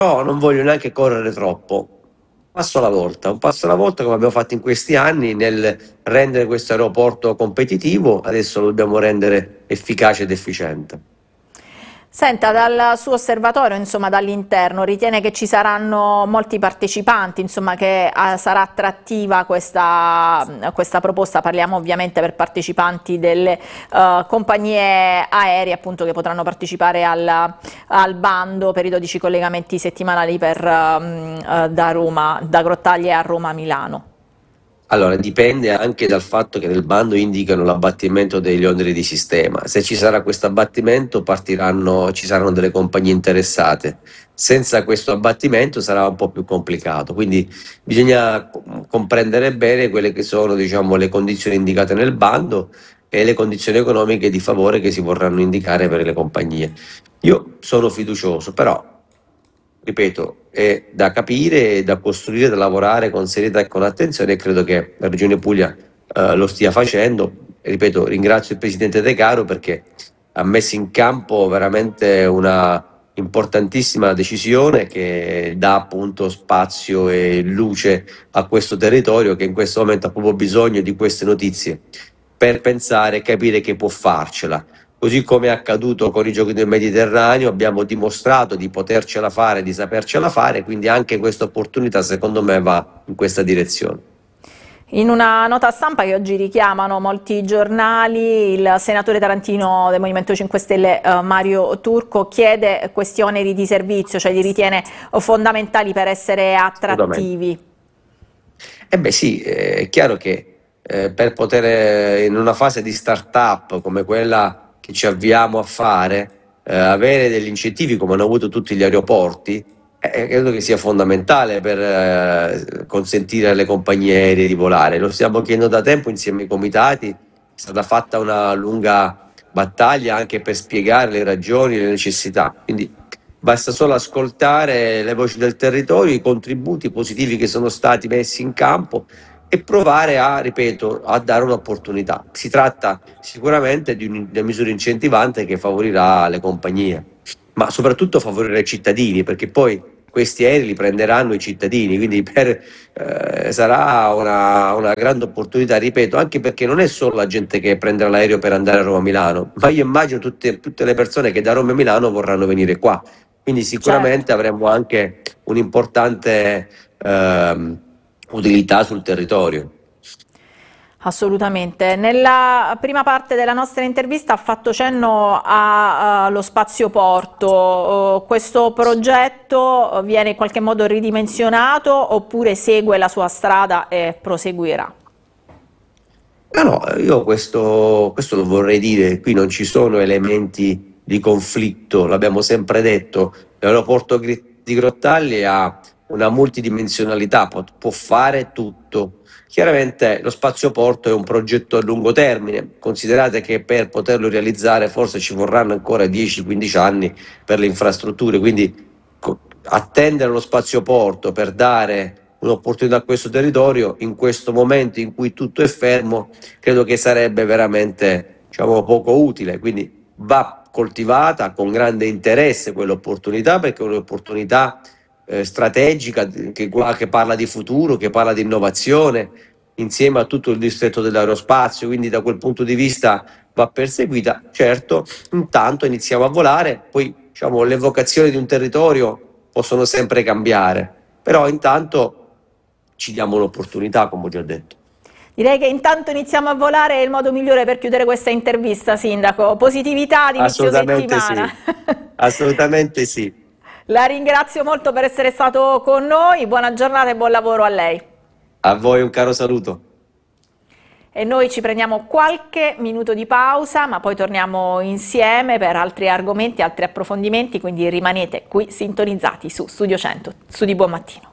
però non voglio neanche correre troppo. Passo alla volta, un passo alla volta come abbiamo fatto in questi anni nel rendere questo aeroporto competitivo, adesso lo dobbiamo rendere efficace ed efficiente. Senta, dal suo osservatorio, insomma, dall'interno, ritiene che ci saranno molti partecipanti, insomma, che sarà attrattiva questa proposta? Parliamo ovviamente per partecipanti delle compagnie aeree, appunto, che potranno partecipare al bando per i 12 collegamenti settimanali da Roma, da Grottaglie a Roma-Milano. Allora, dipende anche dal fatto che nel bando indicano l'abbattimento degli oneri di sistema. Se ci sarà questo abbattimento, ci saranno delle compagnie interessate. Senza questo abbattimento sarà un po' più complicato. Quindi bisogna comprendere bene quelle che sono, diciamo, le condizioni indicate nel bando e le condizioni economiche di favore che si vorranno indicare per le compagnie. Io sono fiducioso, però ripeto, è da capire, da costruire, da lavorare con serietà e con attenzione e credo che la Regione Puglia lo stia facendo. E, ripeto, ringrazio il Presidente De Caro perché ha messo in campo veramente una importantissima decisione che dà appunto spazio e luce a questo territorio che in questo momento ha proprio bisogno di queste notizie per pensare e capire che può farcela. Così come è accaduto con i Giochi del Mediterraneo, abbiamo dimostrato di potercela fare, di sapercela fare, quindi anche questa opportunità secondo me va in questa direzione. In una nota stampa che oggi richiamano molti giornali, il senatore tarantino del Movimento 5 Stelle Mario Turco chiede questi oneri di servizio, cioè li ritiene fondamentali per essere Assolutamente. attrattivi. Eh beh sì, è chiaro che per poter in una fase di start-up come quella che ci avviamo a fare, avere degli incentivi come hanno avuto tutti gli aeroporti, credo che sia fondamentale per consentire alle compagnie aeree di volare. Lo stiamo chiedendo da tempo insieme ai comitati, è stata fatta una lunga battaglia anche per spiegare le ragioni e le necessità. Quindi basta solo ascoltare le voci del territorio, i contributi positivi che sono stati messi in campo e provare a, ripeto, a dare un'opportunità. Si tratta sicuramente di una misura incentivante che favorirà le compagnie, ma soprattutto favorirà i cittadini, perché poi questi aerei li prenderanno i cittadini, quindi sarà una grande opportunità, ripeto, anche perché non è solo la gente che prenderà l'aereo per andare a Roma-Milano, ma io immagino tutte le persone che da Roma a Milano vorranno venire qua. Quindi Certo. sicuramente avremo anche un'importante utilità sul territorio. Assolutamente. Nella prima parte della nostra intervista ha fatto cenno allo spazioporto. Questo progetto viene in qualche modo ridimensionato oppure segue la sua strada e proseguirà? No, io questo lo vorrei dire, qui non ci sono elementi di conflitto, l'abbiamo sempre detto, l'aeroporto di Grottaglie ha una multidimensionalità, può fare tutto. Chiaramente lo spazioporto è un progetto a lungo termine, considerate che per poterlo realizzare forse ci vorranno ancora 10-15 anni per le infrastrutture, quindi attendere lo spazioporto per dare un'opportunità a questo territorio in questo momento in cui tutto è fermo credo che sarebbe veramente, diciamo, poco utile, quindi va coltivata con grande interesse quell'opportunità perché è un'opportunità strategica che parla di futuro, che parla di innovazione insieme a tutto il distretto dell'aerospazio, quindi da quel punto di vista va perseguita. Certo, intanto iniziamo a volare, poi diciamo, le vocazioni di un territorio possono sempre cambiare, però intanto ci diamo un'opportunità, come ho già detto. Direi che intanto iniziamo a volare, è il modo migliore per chiudere questa intervista, Sindaco. Positività ad inizio Assolutamente settimana. sì, assolutamente sì. La ringrazio molto per essere stato con noi, buona giornata e buon lavoro a lei. A voi un caro saluto. E noi ci prendiamo qualche minuto di pausa, ma poi torniamo insieme per altri argomenti, altri approfondimenti, quindi rimanete qui sintonizzati su Studio 100. Su di buon mattino.